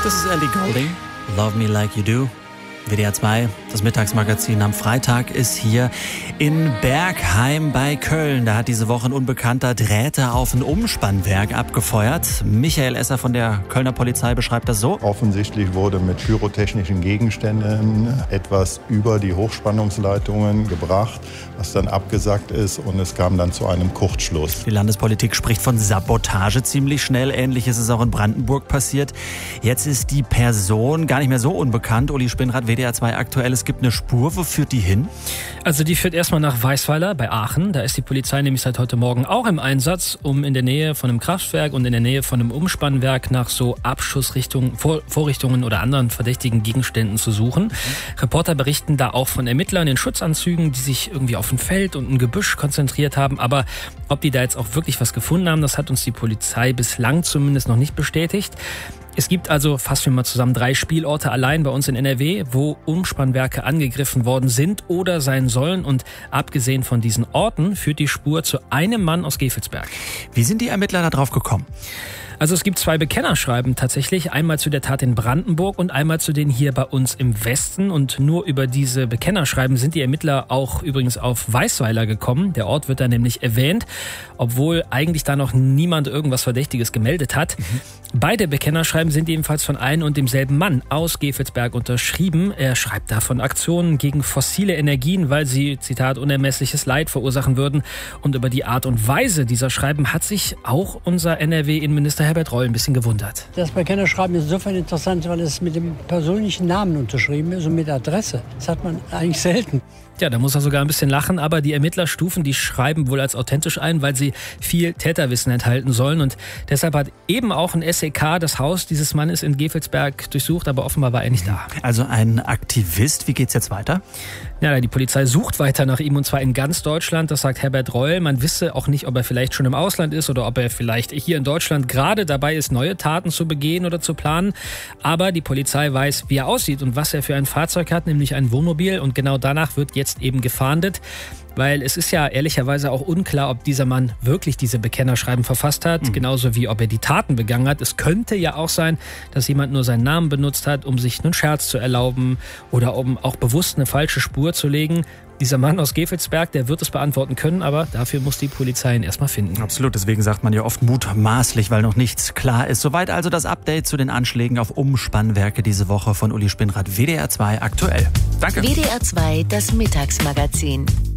Das ist Ellie Goulding. Love Me Like You Do. WDR 2, das Mittagsmagazin am Freitag, ist hier in Bergheim bei Köln. Da hat diese Woche ein Unbekannter Drähte auf ein Umspannwerk abgefeuert. Michael Esser von der Kölner Polizei beschreibt das so. Offensichtlich wurde mit pyrotechnischen Gegenständen etwas über die Hochspannungsleitungen gebracht, was dann abgesackt ist, und es kam dann zu einem Kurzschluss. Die Landespolitik spricht von Sabotage ziemlich schnell. Ähnliches ist auch in Brandenburg passiert. Jetzt ist die Person gar nicht mehr so unbekannt. Uli Spinnrad, WDR 2 aktuell. Es gibt eine Spur. Wo führt die hin? Also die führt erstmal nach Weißweiler bei Aachen. Da ist die Polizei nämlich seit heute Morgen auch im Einsatz, um in der Nähe von einem Kraftwerk und in der Nähe von einem Umspannwerk nach so Vorrichtungen oder anderen verdächtigen Gegenständen zu suchen. Reporter berichten da auch von Ermittlern in Schutzanzügen, die sich irgendwie auf ein Feld und ein Gebüsch konzentriert haben. Aber ob die da jetzt auch wirklich was gefunden haben, das hat uns die Polizei bislang zumindest noch nicht bestätigt. Es gibt also, fassen wir mal zusammen, 3 Spielorte allein bei uns in NRW, wo Umspannwerke angegriffen worden sind oder sein sollen. Und abgesehen von diesen Orten führt die Spur zu einem Mann aus Gevelsberg. Wie sind die Ermittler da drauf gekommen? Also es gibt 2 Bekennerschreiben tatsächlich, einmal zu der Tat in Brandenburg und einmal zu denen hier bei uns im Westen. Und nur über diese Bekennerschreiben sind die Ermittler auch übrigens auf Weißweiler gekommen. Der Ort wird da nämlich erwähnt, obwohl eigentlich da noch niemand irgendwas Verdächtiges gemeldet hat. Beide Bekennerschreiben sind ebenfalls von einem und demselben Mann aus Gevelsberg unterschrieben. Er schreibt da von Aktionen gegen fossile Energien, weil sie, Zitat, unermessliches Leid verursachen würden. Und über die Art und Weise dieser Schreiben hat sich auch unser NRW-Innenminister Herbert Reul ein bisschen gewundert. Das Bekennerschreiben ist insofern interessant, weil es mit dem persönlichen Namen unterschrieben ist und mit Adresse. Das hat man eigentlich selten. Ja, da muss er sogar ein bisschen lachen, aber die Ermittler stufen die Schreiben wohl als authentisch ein, weil sie viel Täterwissen enthalten sollen. Und deshalb hat eben auch ein SEK das Haus dieses Mannes in Gevelsberg durchsucht, aber offenbar war er nicht da. Also ein Aktivist. Wie geht's jetzt weiter? Ja, die Polizei sucht weiter nach ihm, und zwar in ganz Deutschland. Das sagt Herbert Reul. Man wisse auch nicht, ob er vielleicht schon im Ausland ist oder ob er vielleicht hier in Deutschland gerade dabei ist, neue Taten zu begehen oder zu planen. Aber die Polizei weiß, wie er aussieht und was er für ein Fahrzeug hat, nämlich ein Wohnmobil. Und genau danach wird jetzt eben gefahndet. Weil es ist ja ehrlicherweise auch unklar, ob dieser Mann wirklich diese Bekennerschreiben verfasst hat, genauso wie ob er die Taten begangen hat. Es könnte ja auch sein, dass jemand nur seinen Namen benutzt hat, um sich einen Scherz zu erlauben oder um auch bewusst eine falsche Spur zu legen. Dieser Mann aus Gevelsberg, der wird es beantworten können, aber dafür muss die Polizei ihn erstmal finden. Absolut, deswegen sagt man ja oft mutmaßlich, weil noch nichts klar ist. Soweit also das Update zu den Anschlägen auf Umspannwerke diese Woche von Uli Spinnrad, WDR 2 aktuell. Danke. WDR 2, das Mittagsmagazin.